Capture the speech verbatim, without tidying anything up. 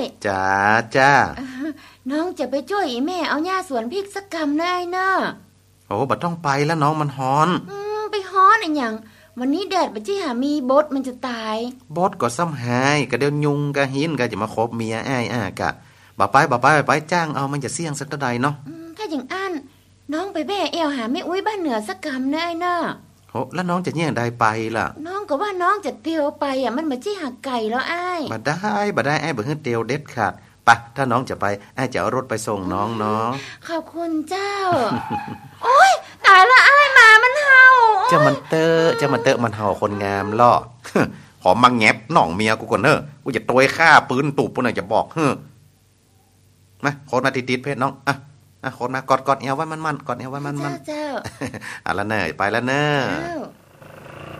จ้าจ้าน้องจะไปช่วยอีแม่เอาหญ้าสวนพริกสักกำได้เนอะโอ้บัดต้องไปแล้วน้องมันฮ้อนอืมไปฮ้อนอะไรอย่างวันนี้แดดไปที่หามีบดมันจะตายบดก็ซ้ำหายก็เดี๋ยวยุงก็หินก็จะมาคบเมียอ้ายอ่ากะบ่ไปบ่ไปไปจ้างเอามันจะเสี่ยงสักเท่าใดเนาะถ้าอย่างอันน้องไปแบ่เอวหาแม่อุ้ยบ้านเหนือสักกำเนอะไอ้เนอะโหแล้วน้องจะแย่งได้ไปล่ะน้องก็ว่าน้องจะเตียวไปอ่ะมันมาจี้หาไก่แล้วอ้ายบ่ได้บ่ได้อ้ายบ่ฮื้อเตียวเด็ดขาดไปถ้าน้องจะไปอ้ายจะเอารถไปส่งน้องเนาะขอบคุณเจ้า โอ๊ยตายละอ้ายหมามันเห่าจะมันเตอจะมันเตอมันเห่าคนงามล่อขอมาแงบน้องเมียกูก่อนเด้อกูจะโตยฆ่าปืนตูบปุ่นน่ะจะบอกเฮ้อมาโคตรมาติดๆเพชรน้องอ่ะอ่ะโคตรมากอดๆเอวไว้มันๆกอดเอวไว้มันๆเจ้าอ่ะละเนยไปแล้วเนอะ